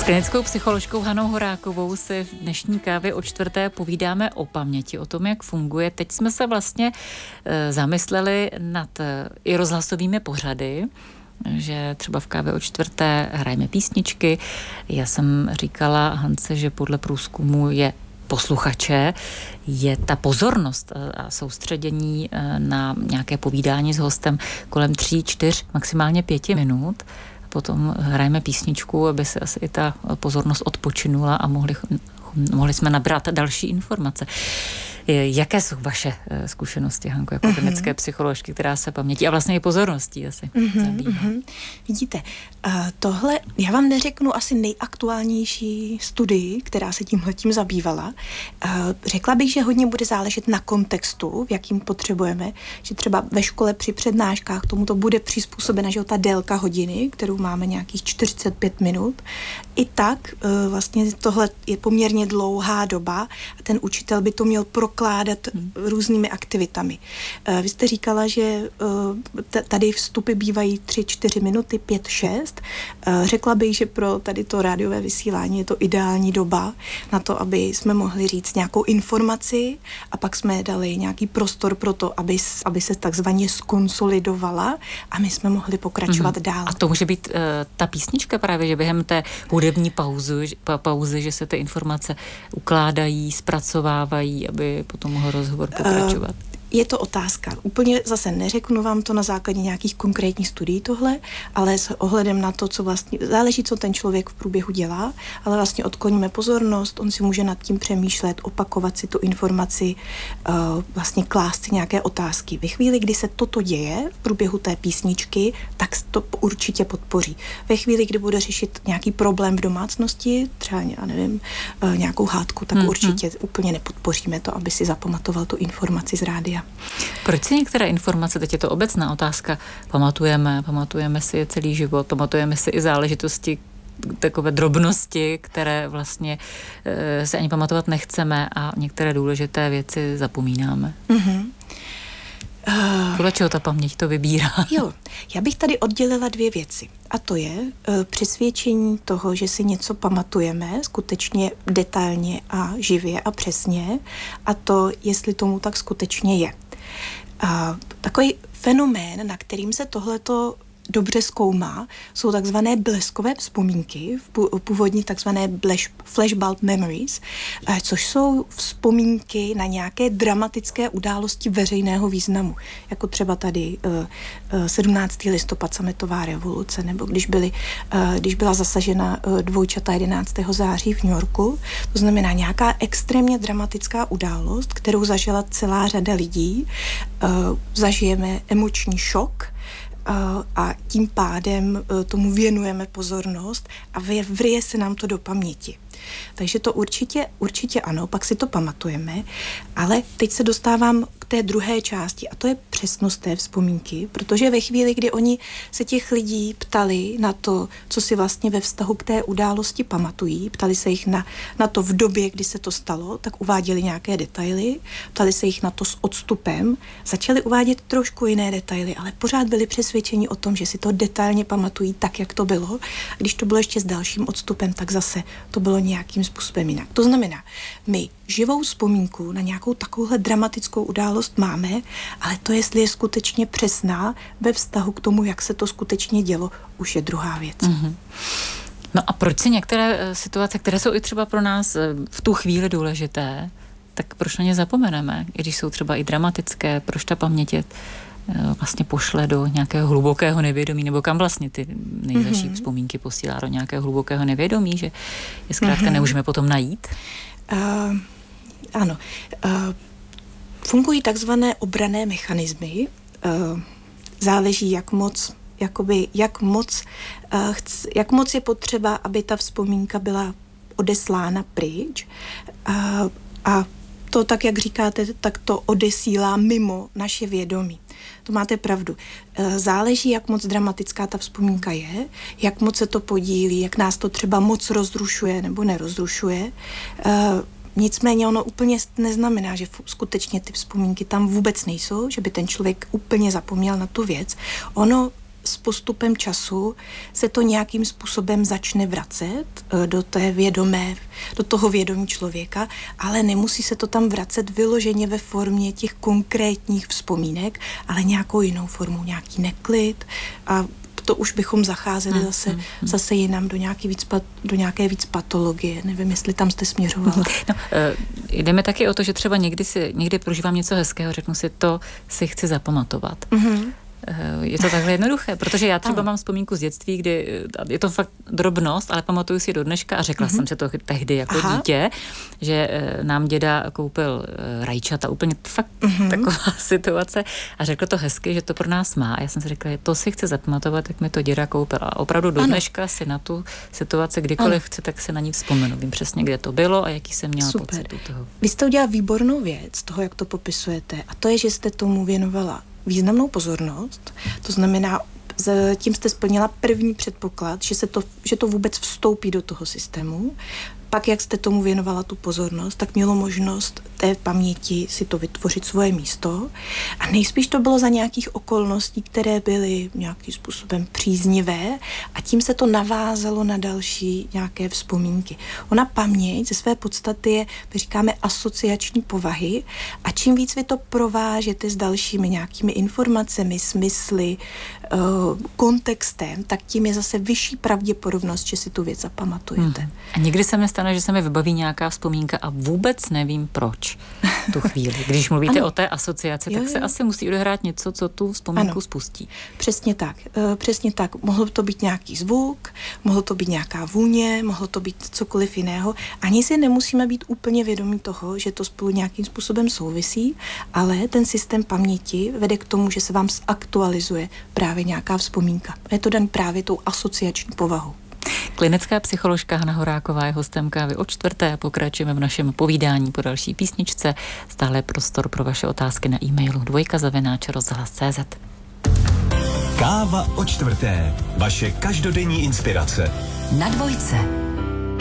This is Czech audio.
klinickou psycholožkou Hanou Horákovou si v dnešní kávě o čtvrté povídáme o paměti, o tom, jak funguje. Teď jsme se vlastně zamysleli nad i rozhlasovými pořady, že třeba v kávě o čtvrté hrajeme písničky. Já jsem říkala Hance, že podle průzkumu je posluchače je ta pozornost a soustředění na nějaké povídání s hostem kolem 3, 4, maximálně 5 minut. Potom hrajeme písničku, aby se asi i ta pozornost odpočinula a mohli jsme nabrat další informace. Jaké jsou vaše zkušenosti, Hanko, jako klinické psycholožky, která se pamětí a vlastně i pozorností asi zabývá? Vidíte, tohle, já vám neřeknu asi nejaktuálnější studii, která se tímhletím zabývala. Řekla bych, že hodně bude záležet na kontextu, v jakým potřebujeme, že třeba ve škole při přednáškách tomu to bude přizpůsobena, že ta délka hodiny, kterou máme nějakých 45 minut. I tak vlastně tohle je poměrně dlouhá doba a ten učitel by to měl prokládat různými aktivitami. Vy jste říkala, že tady vstupy bývají 3-4 minuty, 5-6. Řekla bych, že pro tady to rádiové vysílání je to ideální doba na to, aby jsme mohli říct nějakou informaci a pak jsme dali nějaký prostor pro to, aby se takzvaně skonsolidovala a my jsme mohli pokračovat dál. A to může být ta písnička právě, že během té hudební pauzy, že se ty informace ukládají, zpracovávají, aby potom mohl rozhovor pokračovat. Je to otázka. Úplně zase neřeknu vám to na základě nějakých konkrétních studií tohle, ale s ohledem na to, co vlastně záleží, co ten člověk v průběhu dělá, ale vlastně odkloníme pozornost, on si může nad tím přemýšlet, opakovat si tu informaci, vlastně klást si nějaké otázky. Ve chvíli, kdy se toto děje v průběhu té písničky, tak to určitě podpoří. Ve chvíli, kdy bude řešit nějaký problém v domácnosti, třeba, já nevím, nějakou hádku, tak určitě úplně nepodpoříme to, aby si zapamatoval tu informaci z rádia. Proč si některé informace, teď je to obecná otázka, pamatujeme si je celý život, pamatujeme si i záležitosti, takové drobnosti, které vlastně se ani pamatovat nechceme a některé důležité věci zapomínáme. Podle čeho ta paměť to vybírá? Jo, já bych tady oddělila 2 věci. A to je přesvědčení toho, že si něco pamatujeme skutečně detailně a živě a přesně a to, jestli tomu tak skutečně je. Takový fenomén, na kterým se tohleto dobře zkoumá, jsou takzvané bleskové vzpomínky, původní takzvané flashbulb memories, což jsou vzpomínky na nějaké dramatické události veřejného významu, jako třeba tady 17. listopad, sametová revoluce, nebo když byla zasažena dvojčata 11. září v New Yorku. To znamená nějaká extrémně dramatická událost, kterou zažila celá řada lidí. Zažijeme emoční šok, a tím pádem tomu věnujeme pozornost a vryje se nám to do paměti. Takže to určitě ano, pak si to pamatujeme, ale teď se dostávám k té druhé části a to je přesnost té vzpomínky, protože ve chvíli, kdy oni se těch lidí ptali na to, co si vlastně ve vztahu k té události pamatují, ptali se jich na to v době, kdy se to stalo, tak uváděli nějaké detaily, ptali se jich na to s odstupem, začali uvádět trošku jiné detaily, ale pořád byli přesvědčeni o tom, že si to detailně pamatují tak, jak to bylo. Když to bylo ještě s dalším odstupem, tak zase to bylo nějakým způsobem jinak. To znamená, my živou vzpomínku na nějakou takovouhle dramatickou událost máme, ale to, jestli je skutečně přesná ve vztahu k tomu, jak se to skutečně dělo, už je druhá věc. No a proč si některé situace, které jsou i třeba pro nás v tu chvíli důležité, tak proč na ně zapomeneme, i když jsou třeba i dramatické, proč ta paměť vlastně pošle do nějakého hlubokého nevědomí, nebo kam vlastně ty nejzaší vzpomínky posílá do nějakého hlubokého nevědomí, že je zkrátka nemůžeme potom najít? Ano. Fungují takzvané obranné mechanismy. Záleží, jak moc je potřeba, aby ta vzpomínka byla odeslána pryč. A to, tak jak říkáte, tak to odesílá mimo naše vědomí. To máte pravdu. Záleží, jak moc dramatická ta vzpomínka je, jak moc se to podílí, jak nás to třeba moc rozrušuje nebo nerozrušuje. Nicméně ono úplně neznamená, že skutečně ty vzpomínky tam vůbec nejsou, že by ten člověk úplně zapomněl na tu věc. Ono s postupem času se to nějakým způsobem začne vracet do toho vědomí člověka, ale nemusí se to tam vracet vyloženě ve formě těch konkrétních vzpomínek, ale nějakou jinou formou, nějaký neklid a to už bychom zacházeli zase jinam do nějaké víc patologie. Nevím, jestli tam jste směřovala. No, jdeme taky o to, že třeba někdy prožívám něco hezkého, řeknu si, to si chci zapamatovat. Je to takhle jednoduché, protože já třeba mám vzpomínku z dětství, kdy je to fakt drobnost, ale pamatuju si do dneška a řekla jsem si to tehdy jako dítě, že nám děda koupil rajčata, úplně fakt taková situace a řekl to hezky, že to pro nás má a já jsem si řekla, že to si chci zapamatovat, jak mi to děda koupil a opravdu do dneška si na tu situaci kdykoliv chci, tak se na ní vzpomenu. Vím přesně, kde to bylo a jaký jsem měla pocit u toho. Vy jste udělala výbornou věc toho, jak to popisujete a to je, že jste tomu věnovala významnou pozornost, to znamená, tím jste splnila první předpoklad, že to vůbec vstoupí do toho systému. Pak, jak jste tomu věnovala tu pozornost, tak mělo možnost té paměti si to vytvořit svoje místo. A nejspíš to bylo za nějakých okolností, které byly nějakým způsobem příznivé a tím se to navázalo na další nějaké vzpomínky. Ona paměť ze své podstaty je, my říkáme, asociační povahy a čím víc vy to provážete s dalšími nějakými informacemi, smysly, kontextem, tak tím je zase vyšší pravděpodobnost, že si tu věc zapamatujete. A někdy se mi stane, že se mi vybaví nějaká vzpomínka a vůbec nevím proč tu chvíli. Když mluvíte o té asociaci, tak se asi musí odehrát něco, co tu vzpomínku spustí. Přesně tak. Mohlo to být nějaký zvuk, mohlo to být nějaká vůně, mohlo to být cokoliv jiného. Ani si nemusíme být úplně vědomí toho, že to spolu nějakým způsobem souvisí, ale ten systém paměti vede k tomu, že se vám zaktualizuje právě nějaká vzpomínka. Je to daný právě tou asociační povahou. Klinická psycholožka Hana Horáková je hostem Kávy o čtvrté a pokračujeme v našem povídání po další písničce. Stále prostor pro vaše otázky na e-mailu dvojka@rozhlas.cz. Káva o čtvrté. Vaše každodenní inspirace. Na dvojce.